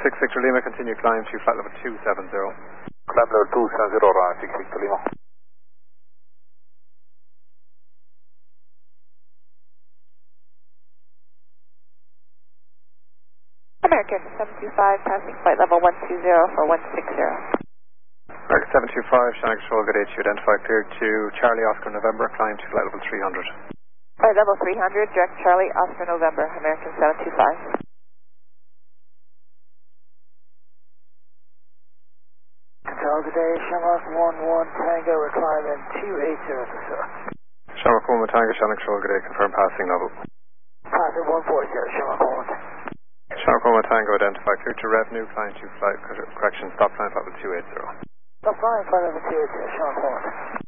6 Victor Lima, continue climb to flight level 270. Climb level 270, right, 6 Victor Lima. American 725, passing flight level 120 for 160. American 725, Shannon Control, good day to you. Identify cleared to Charlie Oscar November, climb to flight level 300. Flight level 300, direct Charlie Oscar November, American 725. Control, good day, Shamrock 11 Tango, we're climbing 280 for sir. Shamrock 1 Tango, Shannon Control, good day, confirm passing level. Passing 140, Shamrock 1. Shamrock 1 Tango, identify cleared to revenue, climb to flight, correction, stop climb flight level 280. Stop flying, flight level 280, Shamrock 1.